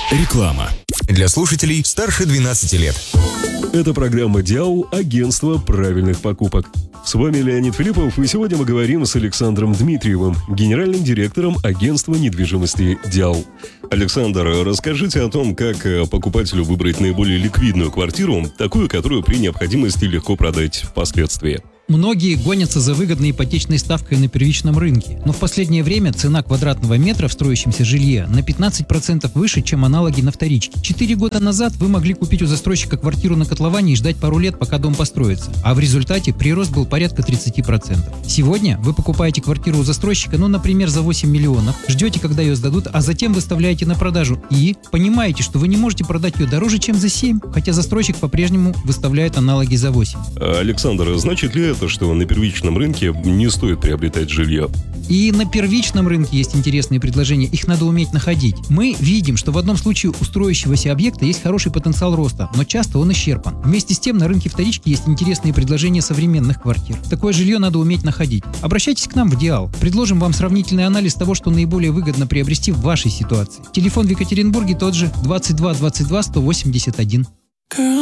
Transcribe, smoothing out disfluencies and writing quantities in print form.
Реклама. Для слушателей старше 12 лет. Это программа «Диал. Агентство правильных покупок». С вами Леонид Филиппов, и сегодня мы говорим с Александром Дмитриевым, генеральным директором агентства недвижимости «Диал». Александр, расскажите о том, как покупателю выбрать наиболее ликвидную квартиру, такую, которую при необходимости легко продать впоследствии. Многие гонятся за выгодной ипотечной ставкой на первичном рынке, но в последнее время цена квадратного метра в строящемся жилье на 15% выше, чем аналоги на вторичке. 4 года назад вы могли купить у застройщика квартиру на котловане и ждать пару лет, пока дом построится, а в результате прирост был порядка 30%. Сегодня вы покупаете квартиру у застройщика, например, за 8 миллионов, ждете, когда ее сдадут, а затем выставляете на продажу и понимаете, что вы не можете продать ее дороже, чем за 7, хотя застройщик по-прежнему выставляет аналоги за 8. Александр, значит ли это, что на первичном рынке не стоит приобретать жилье? И на первичном рынке есть интересные предложения, их надо уметь находить. Мы видим, что в одном случае у строящегося объекта есть хороший потенциал роста, но часто он исчерпан. Вместе с тем на рынке вторички есть интересные предложения современных квартир. Такое жилье надо уметь находить. Обращайтесь к нам в «Диал». Предложим вам сравнительный анализ того, что наиболее выгодно приобрести в вашей ситуации. Телефон в Екатеринбурге тот же 22 22 181.